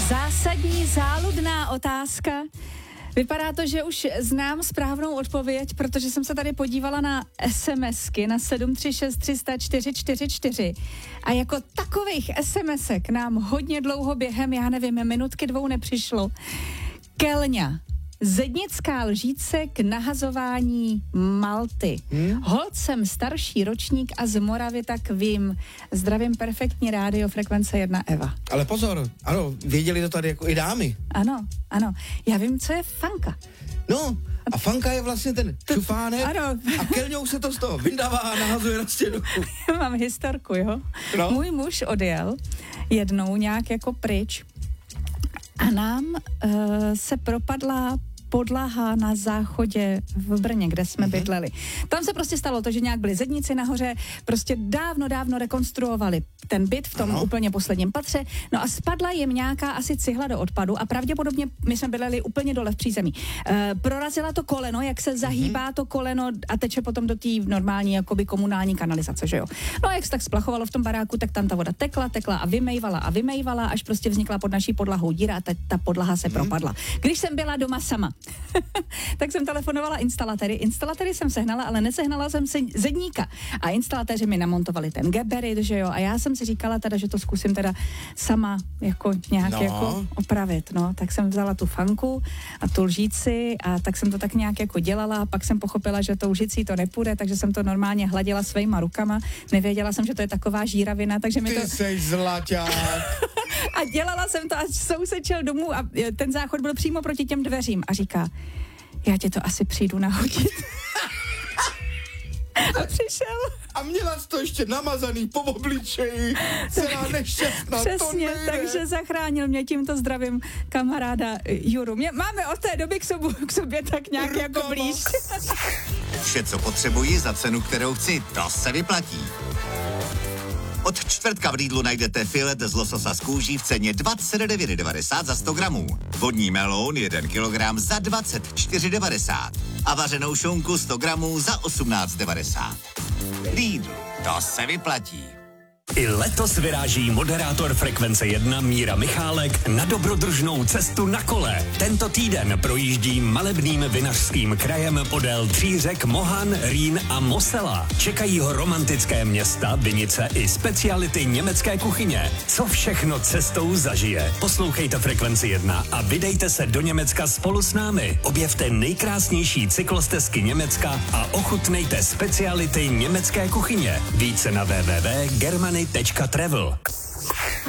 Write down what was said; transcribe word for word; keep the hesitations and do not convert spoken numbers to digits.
Zásadní záludná otázka. Vypadá to, že už znám správnou odpověď, protože jsem se tady podívala na SMSky na sedm tři šest tři nula čtyři čtyři čtyři a jako takových SMSek nám hodně dlouho během, já nevím, minutky dvou nepřišlo. Kelňa. Zednická lžíce k nahazování Malty. Hmm? Holt jsem starší ročník a z Moravy tak vím. Zdravím, perfektní rádio, frekvence jedna Eva. Ale pozor, ano, věděli to tady jako i dámy. Ano, ano. Já vím, co je fanka. No, a fanka je vlastně ten šufánek ano. A kelňou se to z toho vyndává a nahazuje na stěnu. Mám historku, jo. No. Můj muž odjel jednou nějak jako pryč a nám uh, se propadla podlaha na záchodě v Brně, kde jsme mm-hmm. bydleli. Tam se prostě stalo to, že nějak byli zedníci nahoře, prostě dávno, dávno rekonstruovali ten byt v tom ano. úplně posledním patře, no a spadla jim nějaká asi cihla do odpadu a pravděpodobně my jsme bydleli úplně dole v přízemí. E, prorazila to koleno, jak se zahýbá mm-hmm. to koleno a teče potom do té normální jakoby komunální kanalizace, že jo. No a jak se tak splachovalo v tom baráku, tak tam ta voda tekla, tekla a vymejvala a vymejvala, až prostě vznikla pod naší podlahou díra a ta, ta podlaha se mm-hmm. propadla. Když jsem byla doma sama, tak jsem telefonovala instalatéry. Instalatéry jsem sehnala, ale nesehnala jsem se zedníka. A instalatéři mi namontovali ten geberit, že jo. A já jsem si říkala teda, že to zkusím teda sama jako nějak no. jako opravit, no. Tak jsem vzala tu fanku a tu lžíci a tak jsem to tak nějak jako dělala a pak jsem pochopila, že tou lžicí to nepůjde, takže jsem to normálně hladila svýma rukama. Nevěděla jsem, že to je taková žíravina, takže mi Ty to... Ty seš zlaťák. A dělala jsem to, až soused šel domů a ten záchod byl přímo proti těm dveřím a říká, já ti to asi přijdu nahodit. A přišel. A měla jsi to ještě namazaný po obličeji. Celá nešťastná. Přesně, takže zachránil mě, tímto zdravím kamaráda Juru. Mě, máme od té doby k, sobu, k sobě tak nějak Rukama. Jako blíž. Vše, co potřebuji za cenu, kterou chci, to se vyplatí. Od čtvrtka v Lidlu najdete filet z lososa z kůží v ceně dvacet devět devadesát za sto gramů. Vodní meloun jeden kilogram za dvacet čtyři devadesát. A vařenou šunku sto gramů za osmnáct devadesát. Lidl, to se vyplatí. I letos vyráží moderátor Frekvence jedna Míra Michálek na dobrodružnou cestu na kole. Tento týden projíždí malebným vinařským krajem podél tří řek Mohan, Rýn a Mosela. Čekají ho romantické města, vinice i speciality německé kuchyně. Co všechno cestou zažije? Poslouchejte Frekvenci jedna a vydejte se do Německa spolu s námi. Objevte nejkrásnější cyklostezky Německa a ochutnejte speciality německé kuchyně. Více na w w w tečka germany tečka travel.